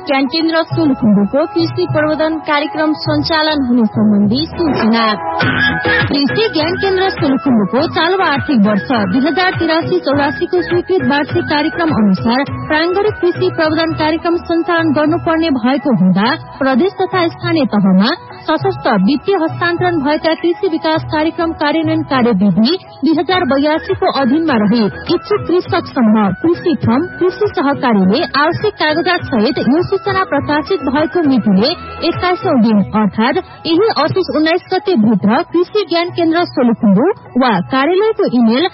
ज्ञान केन्द्र सोलुखुम्बुको कृषि प्रबन्धन कार्यक्रम सञ्चालन हुने सम्बन्धी सूचना। कृषि ज्ञान केन्द्र सोलुखुम्बुको चालु आर्थिक वर्ष 2083-84 को स्वीकृत वार्षिक कार्यक्रम अनुसार प्रारम्भिक कृषि प्रबन्धन कार्यक्रम सञ्चालन गर्नुपर्ने भएको हुँदा प्रदेश तथा स्थानीय तहमा सशस्त्र वित्तीय हस्तान्तरण भएका कृषि विकास कार्यक्रम कार्यान्वयन कार्यविधि 2082 को अधीनमा रहे इच्छुक कृषक समूह कृषि फर्म कृषि सहकारीले आवश्यक कागजात सहित यो सूचना प्रकाशित भएको मितिले 21औं दिन अर्थात यही असोज 19 गते भित्र कृषि ज्ञान केन्द्र सोलुखुम्बु वा कार्यालयको इमेल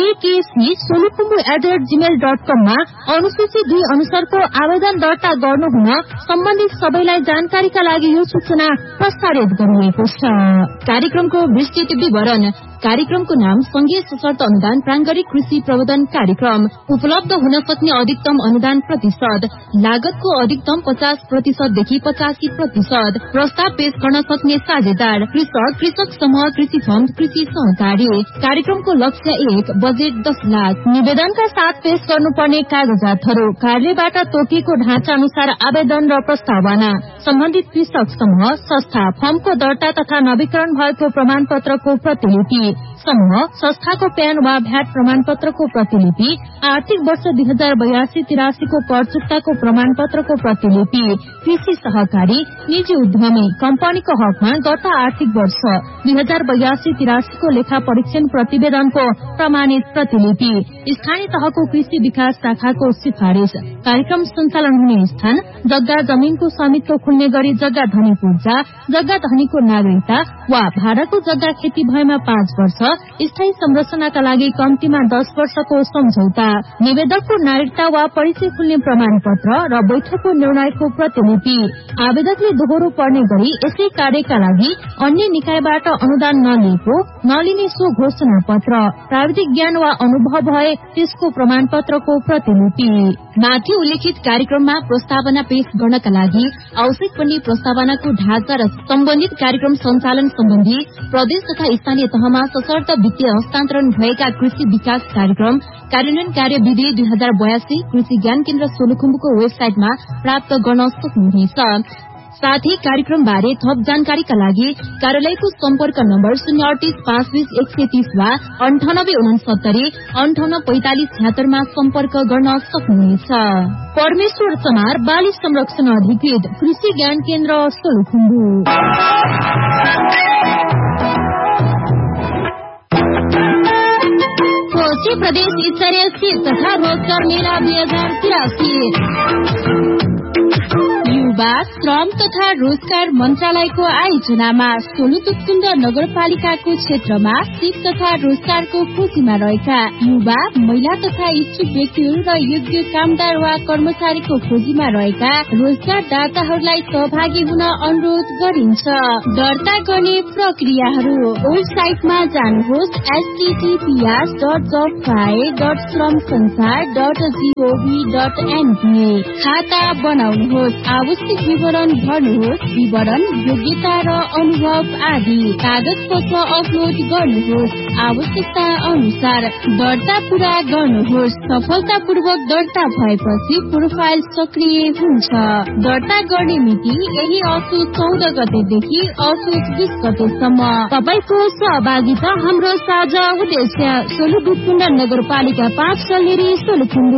akcsolukhumbu@gmail.com मा अनुसूची 2 अनुसारको आवेदन दर्ता गर्नुहुन सम्बन्धित सबैलाई जानकारीका लागि यो सूचना प्रसारित गरिएको छ। कार्यक्रमको विस्तृत विवरण। कार्यक्रमको नाम संघीय सशर्त अनुदान प्रारम्भिक कृषि प्रबन्धन कार्यक्रम। उपलब्ध हुन सक्ने अधिकतम अनुदान प्रतिशत, लागतको अधिकतम 50% देखि 85%। प्रस्ताव पेश गर्न सक्ने साझेदार कृषक, कृषक समूह, कृषि फर्म, कृषि सहकारी। कार्यक्रमको लक्ष्य 1, बजेट 10 लाख। निवेदनका साथ पेश गर्नुपर्ने कागजातहरू कार्यालयबाट तोकिएको ढाँचा अनुसार आवेदन र प्रस्तावना, सम्बन्धित कृषक समूह, संस्था, फर्मको दर्ता तथा नवीकरण भएको प्रमाणपत्रको प्रतिलिपि, समूह संस्थाको प्यान वा भ्याट प्रमाणपत्रको प्रतिलिपि, आर्थिक वर्ष 2082-83 को कर चुक्ताको प्रमाणपत्रको प्रतिलिपि, कृषि सहकारी, निजी उद्यमी कम्पनीको हकमा गत आर्थिक वर्ष 2082-83 को लेखा परीक्षण प्रतिवेदनको प्रमाणित प्रतिलिपि, स्थानीय तहको कृषि विकास शाखाको सिफारिश। कार्यक्रम सञ्चालन हुने स्थान जग्गा जमीनको स्वामित्व खुल्ने गरी जग्गा धनी पूर्जा, जग्गा धनीको नागरिकता वा भाडाको जग्गा खेती भएमा 5 वर्ष, स्थायी संरचनाका लागि कम्तीमा 10 वर्षको सम्झौता, निवेदकको नागरिकता वा परिचय खुल्ने प्रमाणपत्र र बैठकको निर्णयको प्रतिलिपि। आवेदकले दोहोरो पर्ने गरी यसै कार्यका लागि अन्य निकायबाट अनुदान नलिने सो घोषणा पत्र, प्राविधिक ज्ञान वा अनुभव भए त्यसको प्रमाणपत्रको प्रतिलिपि। माथि उल्लेखित कार्यक्रममा प्रस्तावना पेश गर्नका लागि आवश्यक पर्ने प्रस्तावनाको ढाँचा र सम्बन्धित कार्यक्रम सञ्चालन सम्बन्धी प्रदेश तथा स्थानीय तहमा सशर्त वित्तीय हस्तान्तरण भएका कृषि विकास कार्यक्रम कार्यान्वयन कार्यविधि 2082 कृषि ज्ञान केन्द्र सोलुखुम्बुको वेबसाइटमा प्राप्त गर्न सक्नुहुनेछ। साथै कार्यक्रम बारे थप जानकारीका लागि कार्यालयको सम्पर्क नम्बर 038 520 130 वा 9869 5845 76 मा सम्पर्क गर्न सक्नुहुनेछ। परमेश्वर चमार बाली संरक्षण अधिकृत कृषि ज्ञान केन्द्र सोलुखुम्बु। कोशी प्रदेश स्तरीय सीट तथा रोजगार मेला 2083 युवा श्रम तथा रोजगार मन्त्रालयको आयोजनामा सोलुतुकुन्द नगरपालिकाको क्षेत्रमा सिप तथा रोजगारको खोजीमा रहेका युवा, महिला तथा इच्छुक व्यक्तिहरू र योग्य कामदार वा कर्मचारीको खोजीमा रहेका रोजगारदाताहरूलाई सहभागी हुन अनुरोध गरिन्छ। दर्ता गर्ने प्रक्रियाहरू वेबसाइटमा जानुहोस् https://श्रमसंसार.gov.np। खाता बनाउनुहोस्, आवश्यक विवरण भर्नुहोस्, विवरण, योग्यता र अनुभव आदि कागज पत्र अपलोड गर्नुहोस्, आवश्यकता अनुसार दर्ता पूरा गर्नुहोस्। सफलतापूर्वक दर्ता भएपछि प्रोफाइल सक्रिय हुन्छ। दर्ता गर्ने मिति यही असोज 14 गतेदेखि असोज 20 गतेसम्म। तपाईको सहभागिता हाम्रो साझा उद्देश्य। सोलुतुकुन्द नगरपालिका 5 सल्लेरी सोलुखुम्बु।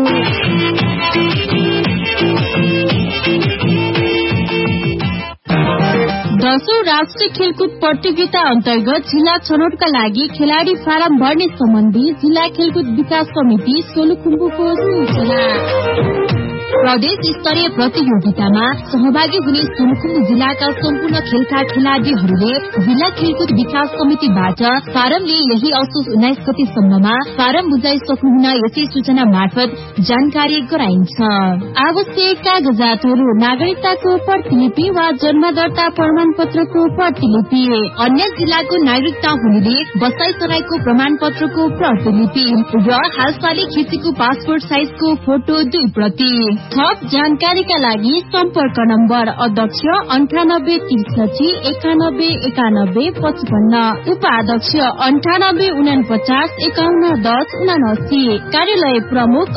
10औं राष्ट्रिय खेलकुद प्रतियोगिता अन्तर्गत जिल्ला छनौटका लागि खेलाड़ी फारम भर्ने सम्बन्धी जिल्ला खेलकुद विकास समिति सोलुखुम्बुको सूचना। प्रदेश स्तरीय प्रतियोगितामा सहभागी हुने सोलुखुम्बु जिल्लाका सम्पूर्ण खेलका खेलाड़ीहरूले जिल्ला खेलकुद विकास समितिबाट फारमले यही असोज 19 गतेसम्ममा फारम बुझाइ सक्नुहुन यसै सूचना मार्फत जानकारी गराइन्छ। आवश्यक कागजातहरू नागरिकताको प्रतिलिपि वा जन्म दर्ता प्रमाणपत्रको प्रतिलिपि, अन्य जिल्लाको नागरिकता हुनेले बसाइसराईको प्रमाणपत्रको प्रतिलिपि र हालसालै खिचेको पासपोर्ट साइजको फोटो 2 प्रति। थप जानकारीका लागि सम्पर्क नम्बर अध्यक्ष 9863919155, उपाध्यक्ष 9849511079, कार्यालय प्रमुख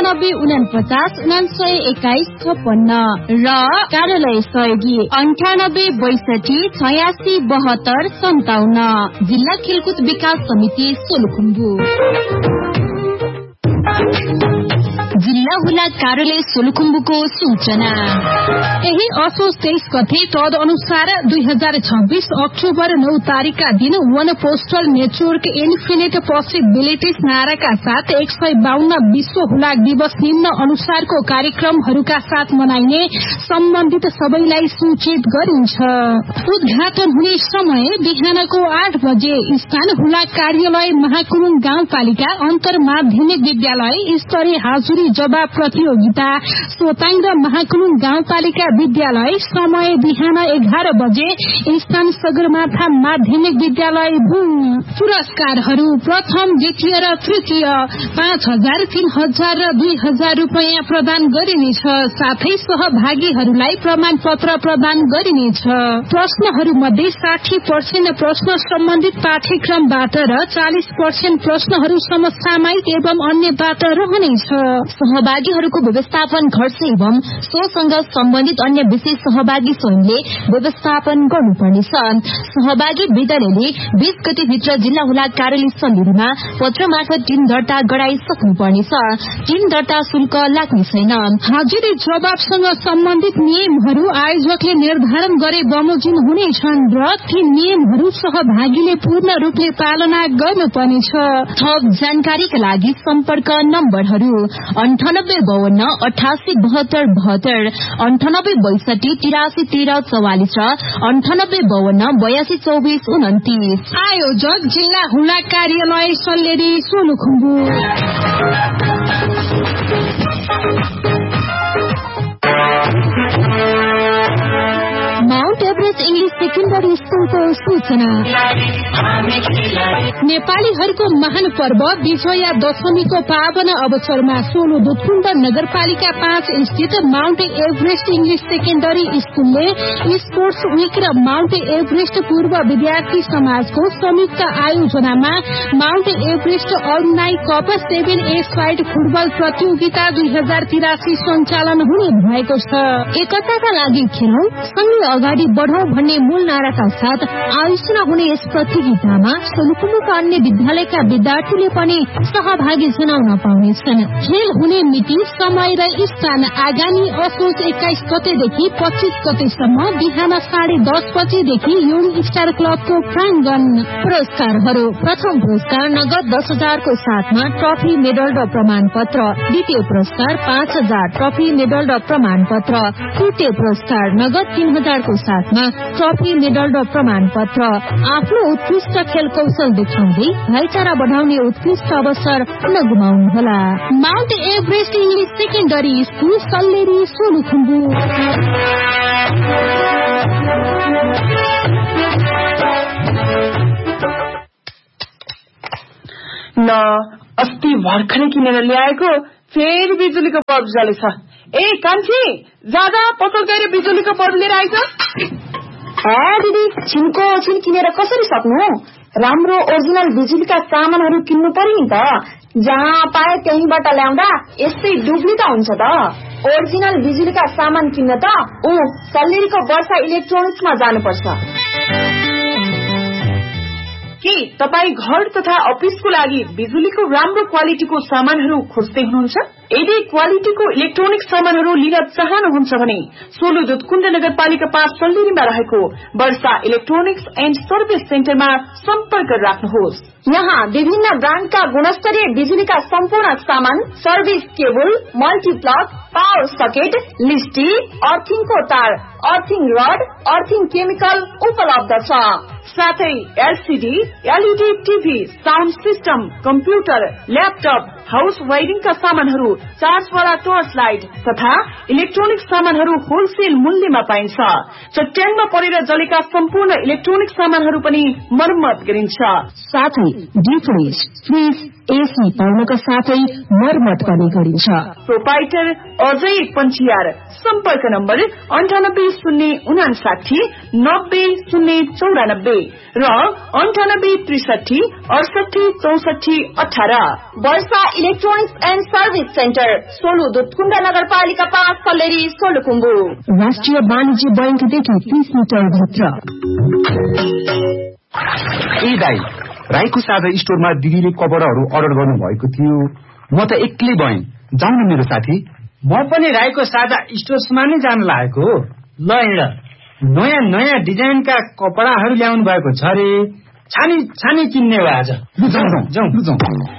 9849912156 र कार्यालय सहयोगी 9862867257। जिल्ला खेलकुद विकास समिति सोलुखुम्बु। जिल्ला हुलाक कार्यालय सोलुखुम्बुको सूचना। यही असोज 23 गते तद अनुसार 2026 अक्टोबर 9 तारिकका दिन वन पोस्टल नेटवर्क इन्फिनिट पोसिबिलिटिज नाराका साथ 152 विश्व हुलाक दिवस निम्न अनुसारको कार्यक्रमहरूका साथ मनाइने सम्बन्धित सबैलाई सूचित गरिन्छ। उद्घाटन हुने समय बिहानको 8 बजे स्थान हुलाक कार्यालय महाकुरुङ गाउँपालिका अन्तर माध्यमिक विद्यालय स्तरीय हाजुरी जवाब प्रतियोगिता सोताङ र महाकुरुङ गाउँपालिका विद्यालय समय बिहान 11 बजे स्थान सगरमाथा माध्यमिक विद्यालय भुङ। पुरस्कारहरू प्रथम द्वितीय र तृतीय 5,000, 3,000 र 2,000 रुपियाँ प्रदान गरिनेछ। साथै सहभागीहरूलाई प्रमाण पत्र प्रदान गरिनेछ। प्रश्नहरू मध्ये 60% प्रश्न सम्बन्धित पाठ्यक्रमबाट र 40% प्रश्नहरू समसामयिक एवं अन्यबाट रहनेछ। सहभागीहरूको व्यवस्थापन खर्च एवं सोसँग सम्बन्धित अन्य विशेष सहभागी स्वयंले व्यवस्थापन गर्नुपर्नेछ। सहभागी विद्यालयले 20 गतेभित्र जिल्ला हुलाक कार्यालय सल्लेरीमा पत्र मार्फत टिम दर्ता गराइसक्नुपर्नेछ। टिम दर्ता शुल्क लाग्ने छैन। हाजिरी जवाबसँग सम्बन्धित नियमहरू आयोजकले निर्धारण गरे बमोजिम हुनेछन् र ती नियमहरू सहभागीले पूर्ण रूपले पालना गर्नुपर्नेछ। थप जानकारीका लागि सम्पर्क नम्बरहरू 9852 887272, 9862831344 र 9852 822429। आयोजक जिल्ला हुलाक कार्यालय Salleri Solukhumbu. Mount Everest English secondary स्कुलको सूचना। नेपालीहरूको महान पर्व विजया दशमीको पावन अवसरमा सोलु दुधकुण्ड नगरपालिका 5 स्थित माउन्ट एभरेस्ट इंग्लिश सेकेन्डरी स्कुलले स्पोर्ट्स वीक र माउन्ट एभरेस्ट पूर्व विद्यार्थी समाजको संयुक्त आयोजनामा Mount Everest अलुम्नाई cup 7A side football प्रतियोगिता 2083 सञ्चालन हुने भएको छ। एकताका लागि खेलौं, सँगै अगाडि बढ़ौं भन्ने मूल नाराका साथ आयोजना हुने यस प्रतियोगितामा सोलुखुम्बुका अन्य विद्यालयका विद्यार्थीले पनि सहभागी जनाउन पाउनेछन्। खेल हुने मिति, समय र स्थान आगामी असोज 21 गतेदेखि 25 गतेसम्म बिहान 10:30 बजेदेखि युङ स्टार क्लबको प्राङ्गण। पुरस्कारहरू: प्रथम पुरस्कार नगद 10,000 को साथमा ट्रफी, मेडल र प्रमाण पत्र। द्वितीय पुरस्कार 5,000 ट्रफी, मेडल र प्रमाण पत्र। तृतीय पुरस्कार नगद 3,000 को साथमा ट्रफी, मेडल र प्रमाण पत्र। आफ्नो उत्कृष्ट खेल कौशल देखाउँदै भाइचारा बढ़ाउने उत्कृष्ट अवसर नगुमाउनुहोला। Mount Everest English secondary school Salleri Solukhumbu. न अस्ति भर्खरै किनेर ल्याएको फेरि बिजुलीको बल्ब जलेछ। ए कान्छी, जाँदा पसल गएर बिजुलीको बल्ब लिएर आइज। दिदी, छिनको छिन किनेर कसरी सक्नु? राम्रो ओरिजिनल बिजुलीका सामानहरू किन्नु पर्यो नि त। जहाँ पाए त्यहीँबाट ल्याउँदा यस्तै डुब्ली त हुन्छ त। ओरिजिनल बिजुलीका सामान किन्न त सल्लेरीको वर्षा इलेक्ट्रोनिक्समा जानुपर्छ। के तपाई घर तथा अफिसको लागि बिजुलीको राम्रो क्वालिटीको सामानहरू खोज्दै हुनुहुन्छ? यदि क्वालिटीको इलेक्ट्रोनिक सामानहरू लिन चाहनुहुन्छ भने सोलु दुधकुण्ड नगरपालिका 5 सल्लेरीमा रहेको वर्षा इलेक्ट्रोनिक्स एन्ड सर्भिस सेन्टरमा सम्पर्क राख्नुहोस्। यहाँ विभिन्न ब्रान्डका गुणस्तरीय बिजुलीका सम्पूर्ण सामान, service cable, multiplug, power socket, लिस्टी, अर्थिङको तार, अर्थिङ रड, अर्थिङ केमिकल उपलब्ध छ। साथै LCD, LED TV, sound system, computer, laptop, house वायरिङका सामानहरू, चार्जवाला टर्च लाइट तथा इलेक्ट्रोनिक सामानहरू होलसेल मूल्यमा पाइन्छ। चट्याङमा परेर जलेका सम्पूर्ण इलेक्ट्रोनिक सामानहरू पनि मर्मत गरिन्छ। साथै डिप फ्रिज, एसी पाउनका साथै मर्मत पनि गरिन्छ। प्रोपाइटर अजय पञ्चियार, सम्पर्क नम्बर 980959 9094 र 9863 68 64 18। वर्षा electronics and service centre, Solu Dudhkund नगरपालिका 5 सल्लेरी सोलुखुम्बु। राष्ट्रिय वाणिज्य बैंकदेखि 30 मिटर भित्र। ए दाइ, राईको साझा स्टोरमा दिदीले कपडाहरू अर्डर गर्नु भएको थियो। म त एक्लै भएँ, जाउँ न मेरो साथी। म पनि राईको साझा स्टोर्समा नै जान लागेको। ल हिँड, नयाँ नयाँ डिजाइनका कपडाहरू ल्याउनु भएको छ रे। छानी छानी किन्ने हो आज। जाउँ।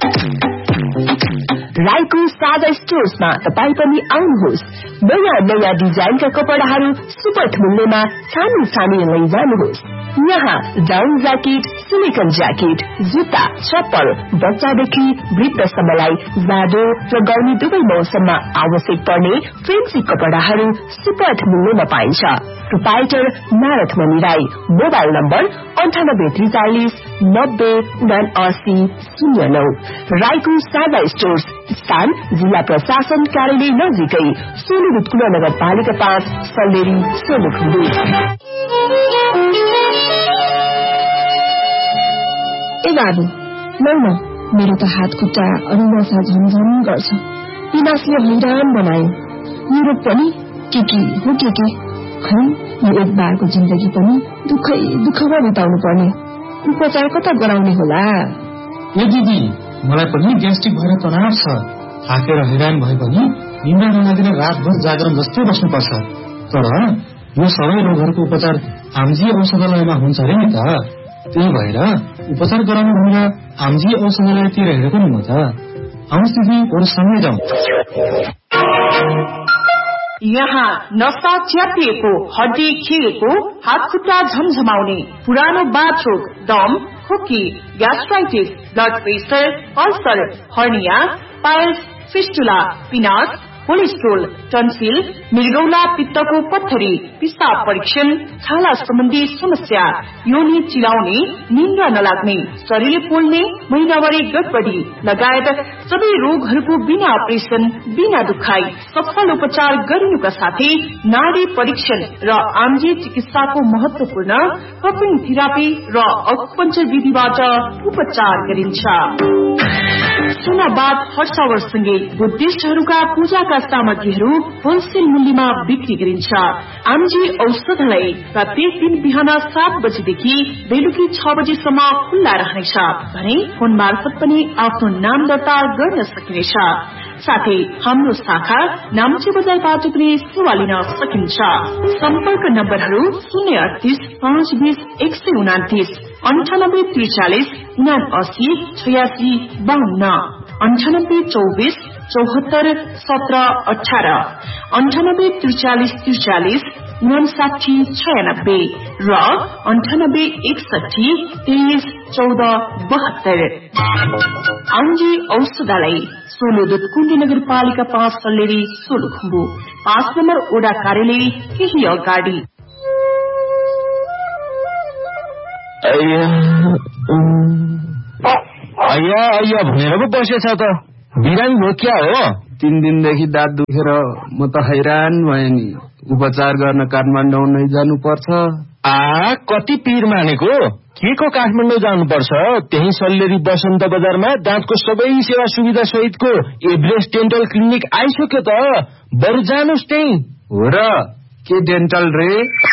राईको साझा स्टोर्समा तपाईँ पनि आउनुहोस्। नयाँ नयाँ डिजाइनका कपडाहरू सुपथ मूल्यमा छानी छानी लैजानुहोस्। यहाँ डाउन ज्याकेट, सिलिकन ज्याकेट, जुत्ता, चप्पल, बच्चादेखि वृद्धसम्मलाई जाडो र गर्मी दुवै मौसममा आवश्यक पर्ने फेन्सी कपडाहरू सुपथ मूल्यमा पाइन्छ। प्रोपाइटर नारद मणि राई, मोबाइल नम्बर 9843 907909। राईको साझा स्टोर्स, स्थान जिल्ला प्रशासन कार्यालय नजिकै, सोलु दुधकुण्ड नगरपालिका 5 सल्लेरी सोलुखुम्बु। ए बाबु, लौ न, मेरो त हात खुट्टा अनि नसा झमझम गर्छ। पिनासले हैरान बनायो। मेरो पनि के हो के खै, यो एक बारको जिन्दगी पनि दुःखमा बिताउनु पर्ने। उपचार कता गराउने होला? ए दिदी, मलाई पनि ग्यास्ट्रिक भएर तनाव छ। थाकेर हैरान भए पनि निन्द्रा नलागेर रातभर जागरण जस्तै बस्नुपर्छ। तर यो सबै रोगहरूको उपचार आमजी औषधालयमा हुन्छ अरे नि त। त्यही भएर उपचार गराउनु भनेर आमजी औषधालयतिर हेरेको नि म त। आउनुहोस् दिदी, बरु सँगै जाउँ। यहाँ नसा च्यापिएको, हड्डी खिएको, हात खुट्टा झमझमाउने, पुरानो बाथरूम, दम, खोकी, gastritis, blood pressure, ulcer, hernia, piles, fistula, पिनास, cholesterol, tonsil, मृगौला पित्तको पत्थरी, पिसाब परीक्षण, छाला सम्बन्धी समस्या, योनि चिलाउने, निन्द्रा नलाग्ने, शरीर पोल्ने, महिनावारी गडबडी लगायत सबै रोगहरूको बिना अपरेसन, बिना दुखाई सफल उपचार गरिनुका साथै नाडी परीक्षण र आमजी चिकित्साको महत्वपूर्ण कपिङ थेरापी र अकुपञ्चर विधिबाट उपचार गरिन्छ। सुनाबाद हर्षावरसँगै बुद्धिस्टहरूका पूजाका सामग्रीहरू होलसेल मूल्यमा बिक्री गरिन्छ। आमजी औषधालय प्रत्येक दिन बिहान 7 बजेदेखि बेलुकी 6 बजेसम्म खुल्ला रहनेछ भने फोन मार्फत पनि आफ्नो नाम दर्ता गर्न सकिनेछ। साथै हाम्रो शाखा नाम्ची बजारबाट पनि सेवा लिन सकिन्छ। सम्पर्क नम्बरहरू 038 520 129, 9843 79 86 52, 9824 74 17 18, 9843 43 59 96 र 9861 23 14 72। आमजी औषधालय, सोलु दुधकुण्ड नगरपालिका 5 सल्लेरी सोलुखुम्बु, 5 नम्बर ओडा कार्यालय केही अगाडि। अय्या भनेर पो बसेछ त। बिरामी भयो क्या हो? 3 दिनदेखि दाँत दुखेर म त हैरान भएँ नि। उपचार गर्न काठमाडौँ नै जानुपर्छ। कति पीर मानेको? के को काठमाडौँ जानुपर्छ? त्यही सल्लेरी बसन्त बजारमा दाँतको सबै सेवा सुविधा सहितको एभरेस्ट डेन्टल क्लिनिक आइसक्यो त। बरु जानुस् त्यही। हो र? के डेन्टल रे?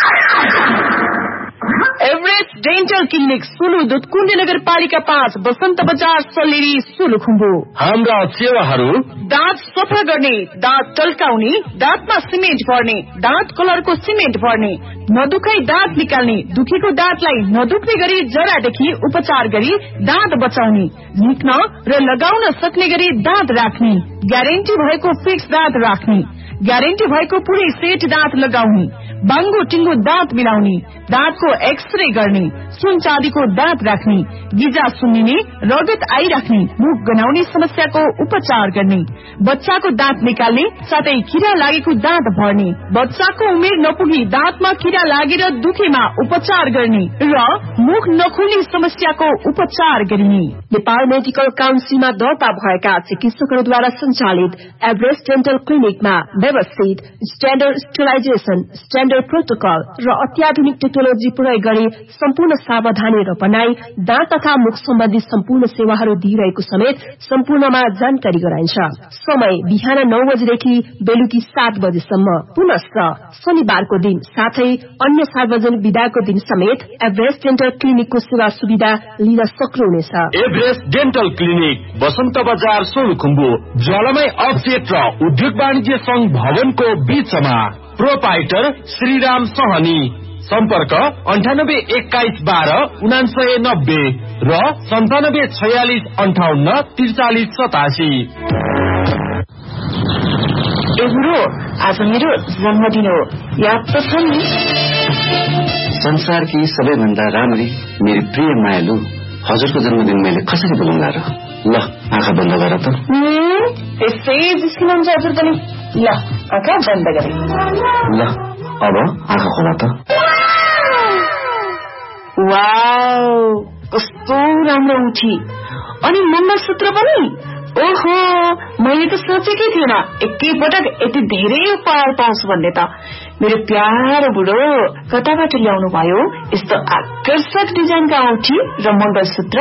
Everest dental clinic, Solu Dudhkund नगरपालिका 5 बसन्त बजार सल्लेरी सोलुखुम्बु। हाम्रा सेवाहरू: दाँत सफा गर्ने, दाँत टल्काउने, दाँतमा सिमेन्ट भर्ने, दाँत कलरको सिमेन्ट भर्ने, नदुखाई दाँत निकाल्ने, दुखेको दाँतलाई नदुख्ने गरी जरादेखि उपचार गरी दाँत बचाउने, झिक्न र लगाउन सक्ने गरी दाँत राख्ने, ग्यारेन्टी भएको फिक्स दाँत राख्ने, ग्यारेन्टी भएको पुरै सेट दाँत लगाउने, बाङ्गो टिङ्गो दाँत मिलाउने, दाँतको एक्सरे गर्ने, सुन चाँदीको दाँत राख्ने, गिजा सुन्निने, रगत आइराख्ने, मुख गनाउने समस्याको उपचार गर्ने, बच्चाको दाँत निकाल्ने साथै किरा लागेको दाँत भर्ने, बच्चाको उमेर नपुगी दाँतमा किरा लागेर दुखेमा उपचार गर्ने र मुख नखुल्ने समस्याको उपचार गरिने। नेपाल मेडिकल काउन्सिलमा दर्ता भएका चिकित्सकहरूद्वारा सञ्चालित एभरेस्ट डेन्टल क्लिनिकमा व्यवस्थित स्ट्याण्डर्ड स्टेलाइजेसन, स्ट्याण्डर्ड प्रोटोकल र अत्याधुनिक टेक्नोलोजी प्रयोग गरी सम्पूर्ण सावधानी र बनाई दाँत तथा मुख सम्बन्धी सम्पूर्ण सेवाहरू दिइरहेको समेत सम्पूर्णमा जानकारी गराइन्छ। समय बिहान 9 बजेदेखि बेलुकी 7 बजेसम्म। पुनश्च शनिबारको दिन साथै अन्य सार्वजनिक बिदाको दिन समेत एभरेस्ट डेन्टल क्लिनिकको सेवा सुविधा लिन सक्नुहुनेछ। एभरेस्ट डेन्टल क्लिनिक बसन्त बजार सोलुखुम्बु, ज्वालामाई अपडेट र उद्योग वाणिज्य संघ भवनको बीचमा। प्रोपाइटर श्रीराम सहनी। सम्पर्क 9821129990 र 9746584387। आज मेरो जन्मदिन हो, याद त छ नि? संसारकी सबैभन्दा राम्री मेरी प्रिय मायालु, हजुरको जन्मदिन मैले कसरी बोलाउँला र? ल आँखा बन्द गर त। त्यसै जिस्किनुहुन्छ हजुर पनि। ल आँखा बन्द गरे। ल अब आँखा खोला त। वाउ, कस्तो राम्रो उठी। अनि मङ्गलसूत्र पनि। ओहो, मैले त सोचेकै थिएन एकैपटक यति धेरै उपहार पाउँछु भन्ने त। मेरो प्यारो बुढो कताबाट ल्याउनु भयो यस्तो आकर्षक डिजाइनका औँठी र मङ्गलसूत्र?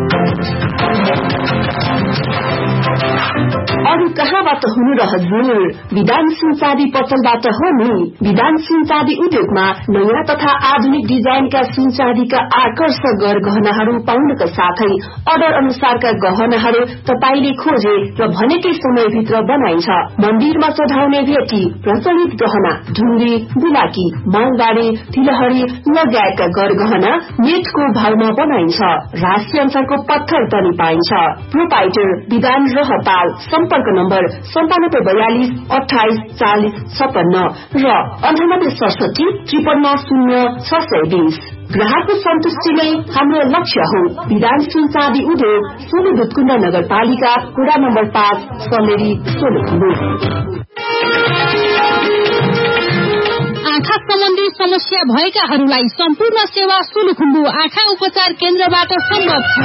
अरू कहाँबाट हुनु र हजुर? विधान सिंह चाँदी पसलबाट हो नि। विधान सिंह चाँदी उद्योगमा नयाँ तथा आधुनिक डिजाइनका सुन चाँदीका आकर्षक गहनाहरू पाउनका साथै अर्डर अनुसारका गहनाहरू तपाईले खोजे र भनेकै समयभित्र बनाइन्छ। मन्दिरमा चढाउने भेटी, प्रचलित गहना, ढुङ्गी, बुलाकी, मालबारी, तिलहरी लगायतका गहना नेटको भावमा बनाइन्छ। राशि अनुसारको पत्थर पनि पाइन्छ। प्रोपाइटर विधान रहपाल। सम्पर्क नम्बर 9742284056 र 986753500620। ग्राहकको सन्तुष्टि नै हाम्रो लक्ष्य हो। विधान सिंह चाँदी उद्योग, सोलु दुधकुण्ड नगरपालिका, कुरा नम्बर 5, समेरी, सोलुखुम्बु। आँखा सम्बन्धी समस्या भएकाहरूलाई सम्पूर्ण सेवा सोलुखुम्बु आँखा उपचार केन्द्रबाट सम्भव छ।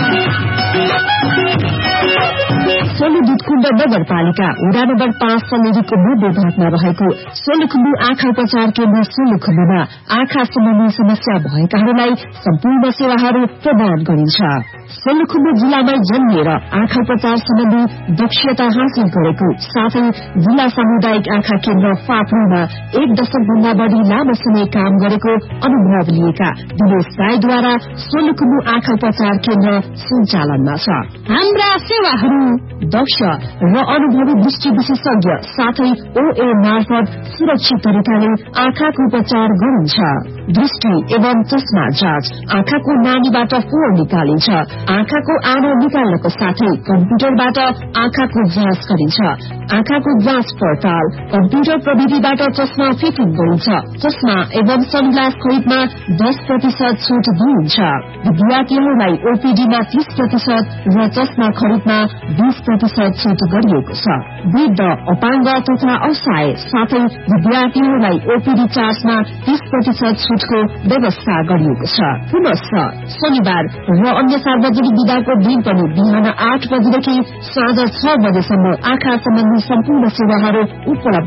सोलु दुधकुण्ड नगरपालिका, वडा नम्बर 5, समेरीको मध्य भागमा रहेको सोलुखुम्बु आँखा उपचार केन्द्र सोलुखुम्बुमा आँखा सम्बन्धी समस्या भएकाहरूलाई सम्पूर्ण सेवाहरू प्रदान गरिन्छ। सोलुखुम्बु जिल्लामा जन्मिएर आँखा उपचार सम्बन्धी दक्षता हासिल गरेको साथै जिल्ला सामुदायिक आँखा केन्द्र फाप्रोमा 1 दशकभन्दा बढी लामो समय काम गरेको अनुभव लिएका दिनेश राईद्वारा सोलुखुम्बु आँखा उपचार केन्द्र सञ्चालनमा छ। हाम्रा सेवाहरू दक्ष र अनुभवी दृष्टि विशेषज्ञ साथै ओए मार्फत सुरक्षित तरिकाले आँखाको उपचार गरिन्छ। दृष्टि एवं चस्मा जाँच, आँखाको नानीबाट फोहोर निकालिन्छ। आँखाको आँखा निकाल्नको साथै कम्प्युटरबाट आँखाको जाँच गरिन्छ। आँखाको जाँच पडताल, कम्प्युटर प्रविधिबाट चस्मा फिटिङ गरिन्छ। चस्मा एवं सनग्लास खरिदमा 10% छुट दिइन्छ। विद्यार्थीहरूलाई ओपीडीमा 30% र चस्मा खरिदमा 20% छुट गरिएको छ। वृद्ध, अपाङ्ग तथा असहाय साथै विद्यार्थीहरूलाई ओपीडी चार्जमा 30% छुटको व्यवस्था गरिएको छ। पुनश्च शनिबार र अन्य सार्वजनिक बिदाको दिन पनि बिहान 8 बजेदेखि साँझ 6 बजेसम्म आँखा सम्बन्धी सम्पूर्ण सेवाहरू उपलब्ध